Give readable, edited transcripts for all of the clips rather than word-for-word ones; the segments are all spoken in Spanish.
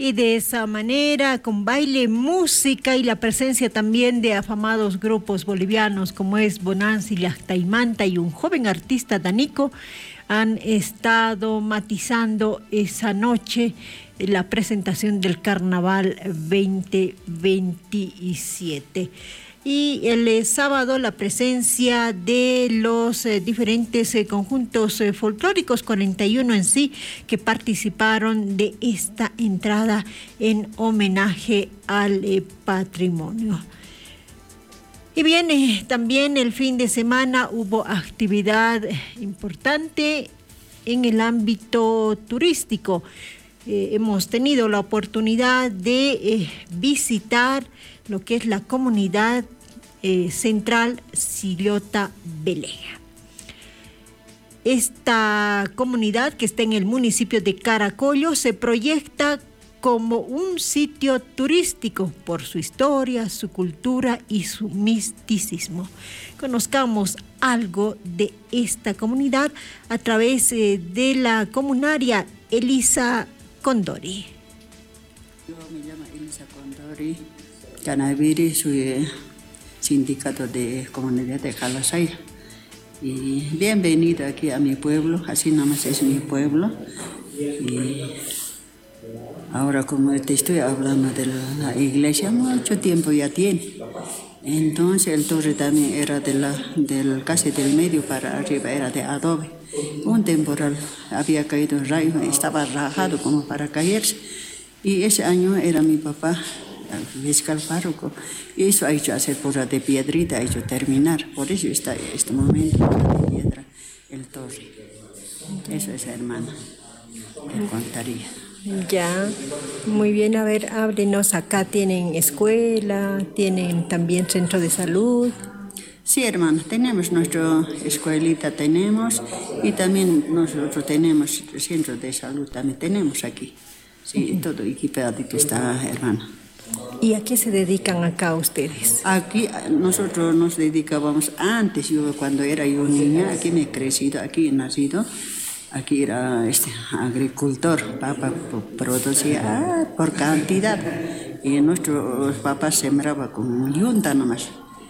Y de esa manera, con baile, música y la presencia también de afamados grupos bolivianos como es Bonanza y Llactaimanta y un joven artista Danico, han estado matizando esa noche la presentación del Carnaval 2027. Y el sábado la presencia de los diferentes conjuntos folclóricos, 41 en sí, que participaron de esta entrada en homenaje al patrimonio. Y bien, también el fin de semana hubo actividad importante en el ámbito turístico. Hemos tenido la oportunidad de visitar lo que es la comunidad central Sillota Belén. Esta comunidad, que está en el municipio de Caracollo, se proyecta como un sitio turístico por su historia, su cultura y su misticismo. Conozcamos algo de esta comunidad a través de la comunaria Elisa Condori. Yo me llamo Elisa Condori, Canaviri, soy sindicato de comunidad de Calasaya. Y bienvenida aquí a mi pueblo, así nomás es mi pueblo. Y ahora, como te estoy hablando de la iglesia, mucho tiempo ya tiene. Entonces el torre también era del casi del medio para arriba, era de adobe. Un temporal había caído el rayo, estaba rajado como para caerse. Y ese año era mi papá, el fiscal párroco, y eso ha hecho hacer pura de piedrita, ha hecho terminar. Por eso está este momento de piedra, el torre. Eso es, hermana, te contaría. Ya, muy bien. A ver, háblenos. Acá tienen escuela, tienen también centro de salud. Sí, hermano, tenemos nuestra escuelita, tenemos, y también nosotros tenemos centro de salud, también tenemos aquí. Sí, todo equipadito está, hermano. ¿Y a qué se dedican acá ustedes? Aquí nosotros nos dedicábamos antes, yo cuando era yo niña, aquí me he crecido, aquí he nacido. Aquí era agricultor, papá producía por cantidad y nuestros papás sembraban con yunta nomás.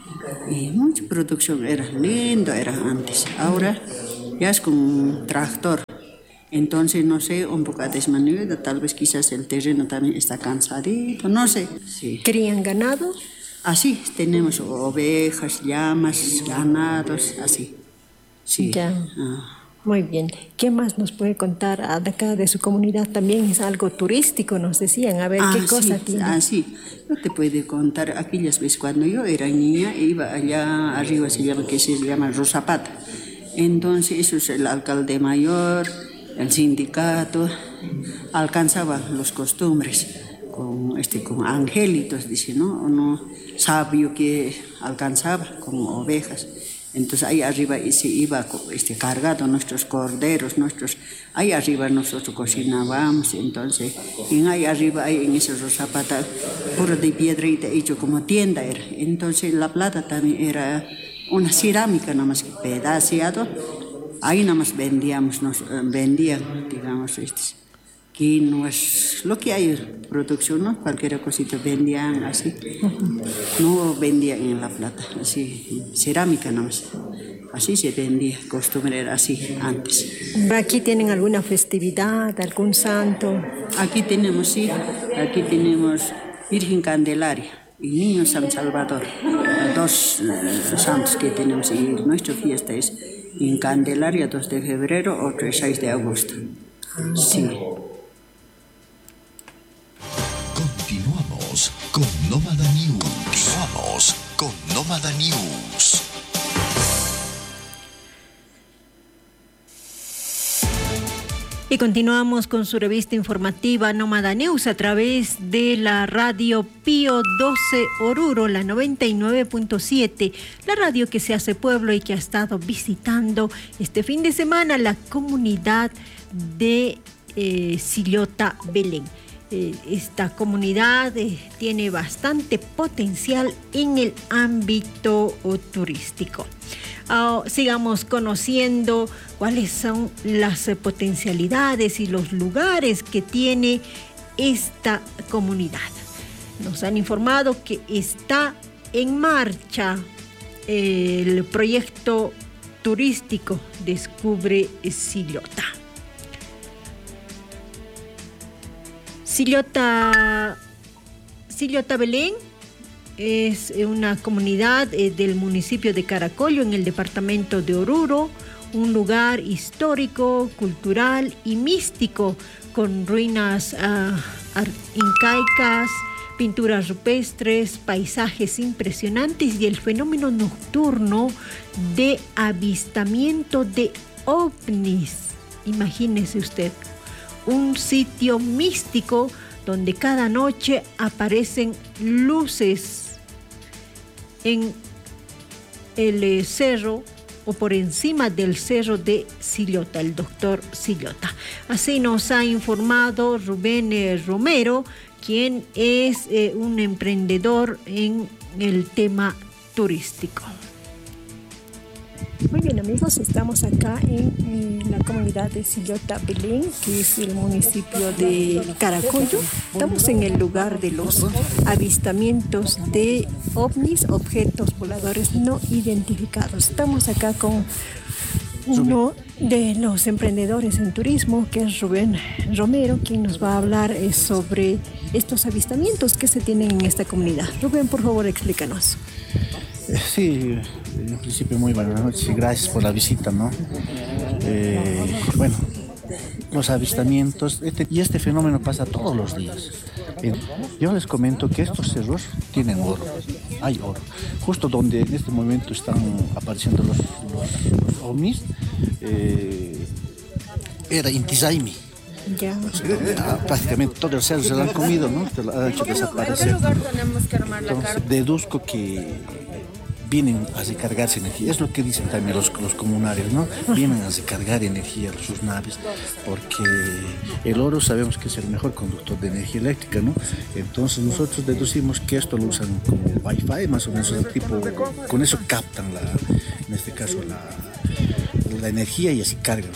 Y mucha producción, era lindo, era antes. Ahora ya es con un tractor. Entonces, no sé, un poco desmanudo, tal vez quizás el terreno también está cansadito, no sé. Sí. ¿Crían ganado? Así, tenemos ovejas, llamas, ganados, así. Sí. Ya. Muy bien. ¿Qué más nos puede contar de acá de su comunidad? También es algo turístico, nos decían. A ver, ¿qué cosa tiene? Sí. Yo te puedo contar aquellas veces cuando yo era niña, iba allá arriba, se llama Rosapata. Entonces, eso es el alcalde mayor, el sindicato, alcanzaba los costumbres con angelitos, dice, ¿no? Uno sabio que alcanzaba con ovejas. Entonces ahí arriba se iba cargado nuestros corderos, ahí arriba nosotros cocinábamos, entonces ahí arriba, ahí en esos zapatos, puro de piedrita hecho como tienda era. Entonces la plata también era una cerámica nomás pedaceado, ahí nomás vendíamos, nos vendían, digamos, quinoas, lo que hay producción, ¿no? Cualquier cosita vendían así. No vendían en La Plata, así, cerámica nomás. Así se vendía, costumbre era así antes. ¿Aquí tienen alguna festividad, algún santo? Aquí tenemos Virgen Candelaria y Niño San Salvador, dos santos que tenemos. Y nuestra fiesta es en Candelaria, 2 de febrero, otro es 6 de agosto. Sí. Continuamos con Nómada News. Y continuamos con su revista informativa Nómada News a través de la radio Pío 12 Oruro, la 99.7, la radio que se hace pueblo y que ha estado visitando este fin de semana la comunidad de Sillota Belén. Esta comunidad tiene bastante potencial en el ámbito turístico. Sigamos conociendo cuáles son las potencialidades y los lugares que tiene esta comunidad. Nos han informado que está en marcha el proyecto turístico Descubre Sillota. Sillota Belén es una comunidad del municipio de Caracollo, en el departamento de Oruro, un lugar histórico, cultural y místico, con ruinas incaicas, pinturas rupestres, paisajes impresionantes y el fenómeno nocturno de avistamiento de ovnis. Imagínese usted, un sitio místico donde cada noche aparecen luces en el cerro o por encima del cerro de Sillota, el doctor Sillota. Así nos ha informado Rubén Romero, quien es un emprendedor en el tema turístico. Muy bien, amigos, estamos acá en la comunidad de Sillota Belén, que es el municipio de Caracollo. Estamos en el lugar de los avistamientos de ovnis, objetos voladores no identificados. Estamos acá con uno de los emprendedores en turismo, que es Rubén Romero, quien nos va a hablar sobre estos avistamientos que se tienen en esta comunidad. Rubén, por favor, explícanos. Sí, en principio muy buenas noches y gracias por la visita, ¿no? Bueno, los avistamientos, este fenómeno pasa todos los días. Yo les comento que estos cerros tienen oro, hay oro. Justo donde en este momento están apareciendo los ovnis, era Intizaimi. Ya. Prácticamente todo el cerro se lo han comido, ¿no? Se lo han hecho desaparecer. Entonces, deduzco que vienen a recargarse energía. Es lo que dicen también los comunarios, ¿no? Vienen a recargar energía a sus naves, porque el oro sabemos que es el mejor conductor de energía eléctrica, ¿no? Entonces nosotros deducimos que esto lo usan como Wi-Fi, más o menos, tipo, con eso captan en este caso la energía y así cargan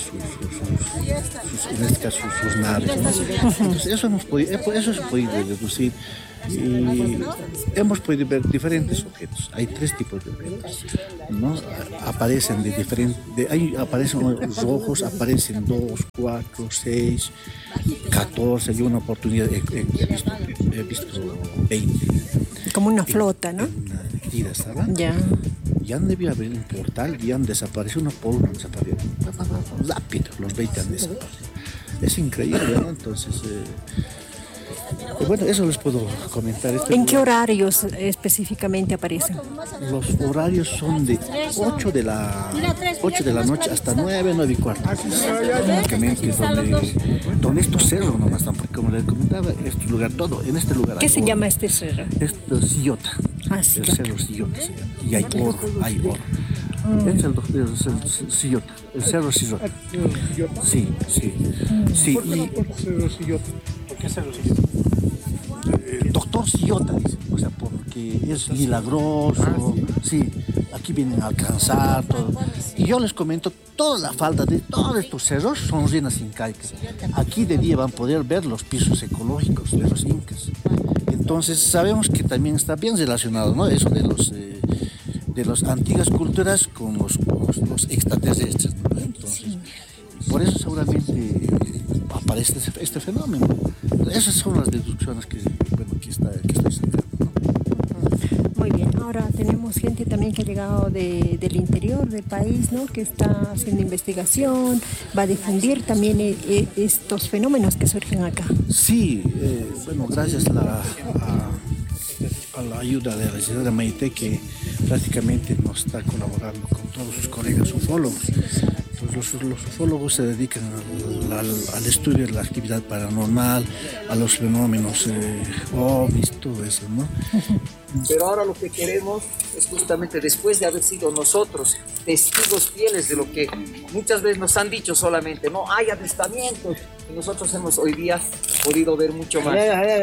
en este caso sus naves, ¿no? Entonces eso se puede deducir. Y hemos podido ver diferentes objetos. Hay 3 tipos de objetos, ¿no? Aparecen aparecen rojos, aparecen 2, 4, 6, 14. Y una oportunidad he visto 20. Como una flota, ¿no? Ya. Ya debió haber un portal y han desaparecido uno por uno. Rápido, los 20 han desaparecido. Es increíble, ¿no? Entonces, bueno, eso les puedo comentar. ¿En qué horarios específicamente aparecen? Los horarios son de 8 de la noche hasta 9:15. Únicamente donde estos cerros nomás están, porque como les comentaba, este lugar todo, en este lugar. ¿Qué se llama este cerro? Esto es Sillota. Sí, el cerro Sillota se llama. Y hay oro. Este es el Sillota, el cerro Sillota. Sí. ¿Por qué cerro Sillota? Doctor Sillota, dice, o sea, porque es milagroso, sí, aquí vienen a alcanzar todo. Y yo les comento, toda la falda de todos estos cerros son ruinas incaicas. Aquí de día van a poder ver los pisos ecológicos de los incas. Entonces sabemos que también está bien relacionado, ¿no? Eso de las antiguas culturas con los extraterrestres, ¿no? Entonces, por eso seguramente aparece este fenómeno. Esas son las deducciones que estoy sacando, ¿no? Muy bien, ahora tenemos gente también que ha llegado del interior del país, ¿no? Que está haciendo investigación, va a difundir también estos fenómenos que surgen acá. Sí, bueno, gracias a la ayuda de la ciudad de Maite, que prácticamente nos está colaborando con todos sus colegas ufólogos. Entonces, los ufólogos se dedican al estudio de la actividad paranormal, a los fenómenos ovnis, todo eso, ¿no? Pero ahora lo que queremos es justamente, después de haber sido nosotros testigos fieles de lo que muchas veces nos han dicho solamente, no hay avistamientos, y nosotros hemos hoy día podido ver mucho más.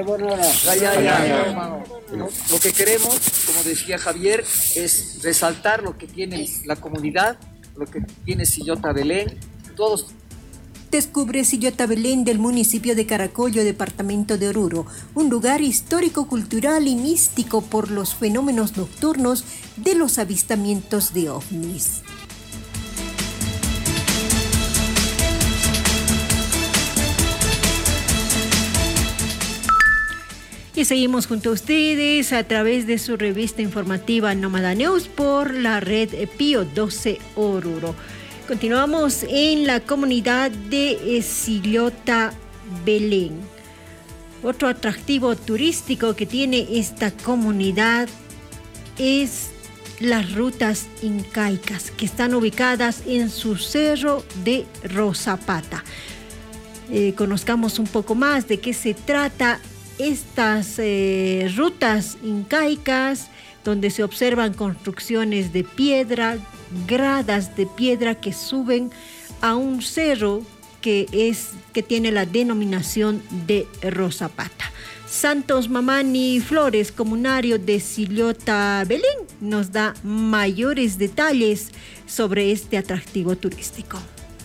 Lo que queremos, como decía Javier, es resaltar lo que tiene la comunidad, lo que tiene Sillota Belén. Todos Descubre Sillota Belén del municipio de Caracollo, departamento de Oruro, un lugar histórico, cultural y místico por los fenómenos nocturnos de los avistamientos de ovnis. Y seguimos junto a ustedes a través de su revista informativa Nómada News por la red Pío 12 Oruro. Continuamos en la comunidad de Sillota Belén. Otro atractivo turístico que tiene esta comunidad es las rutas incaicas que están ubicadas en su cerro de Rosapata. Conozcamos un poco más de qué se trata estas rutas incaicas, donde se observan construcciones de piedra, gradas de piedra que suben a un cerro que tiene la denominación de Rosapata. Santos Mamani Flores, comunario de Sillota Belén, nos da mayores detalles sobre este atractivo turístico.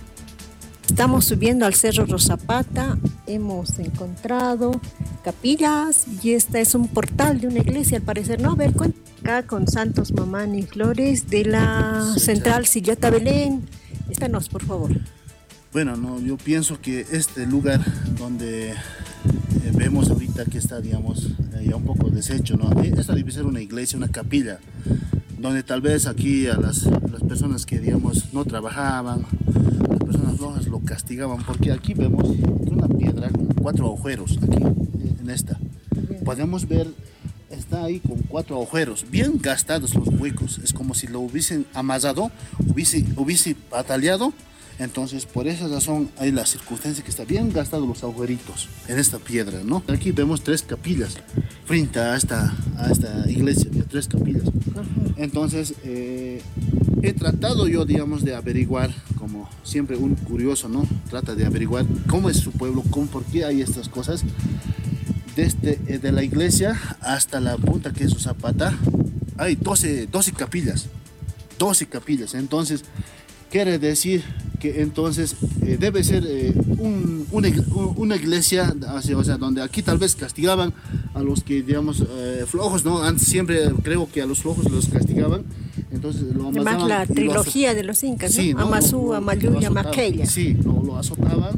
Estamos subiendo al Cerro Rosapata, hemos encontrado capillas y este es un portal de una iglesia al parecer, ¿no? A ver, acá con Santos Mamani Flores de la Central Sillota Belén. Cuéntanos, por favor. Bueno, no, yo pienso que este lugar donde vemos ahorita que está, digamos, ya un poco deshecho, ¿no? Esta debe ser una iglesia, una capilla, donde tal vez aquí a las personas que, digamos, no trabajaban, las personas flojas lo castigaban, porque aquí vemos una piedra con 4 agujeros, aquí, en esta. Podemos ver, está ahí con 4 agujeros, bien gastados los huecos, es como si lo hubiesen amasado, hubiese batallado. Entonces, por esa razón hay la circunstancia que está bien gastados los agujeritos en esta piedra, ¿no? Aquí vemos 3 capillas frente a esta iglesia, 3 capillas. Entonces, he tratado yo, digamos, de averiguar, como siempre un curioso, ¿no? Trata de averiguar cómo es su pueblo, por qué hay estas cosas. De la iglesia hasta la punta que es Zapata, hay 12 capillas. 12 capillas. Entonces, quiere decir que entonces debe ser una iglesia, o sea, donde aquí tal vez castigaban a los que, digamos, flojos, ¿no? Antes siempre creo que a los flojos los castigaban, entonces lo amasaban. Además la trilogía de los incas, ¿no? Sí, ¿no? Amazú, Amayú y Amaqueya. Sí, lo azotaban.